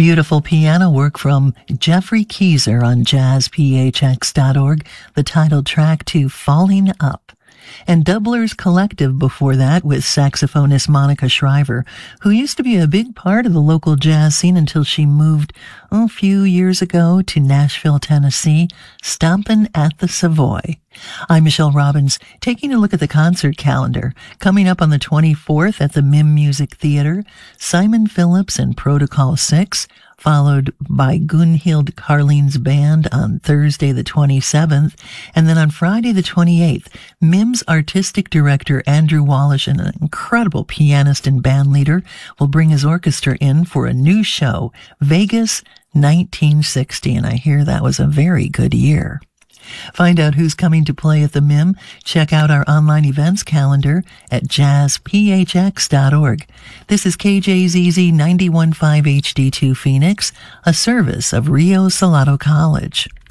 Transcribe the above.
Beautiful piano work from Jeffrey Keyser on jazzphx.org, the title track to Falling Up. And Doublers Collective before that with saxophonist Monica Shriver, who used to be a big part of the local jazz scene until she moved a few years ago to Nashville, Tennessee, stomping at the Savoy. I'm Michelle Robbins, taking a look at the concert calendar. Coming up on the 24th at the MIM Music Theater, Simon Phillips and Protocol 6, followed by Gunhild Carling's band on Thursday the 27th, and then on Friday the 28th, MIM's artistic director Andrew Wallish, an incredible pianist and band leader, will bring his orchestra in for a new show, Vegas 1960, and I hear that was a very good year. Find out who's coming to play at the MIM. Check out our online events calendar at jazzphx.org. This is KJZZ 91.5 HD2 Phoenix, a service of Rio Salado College.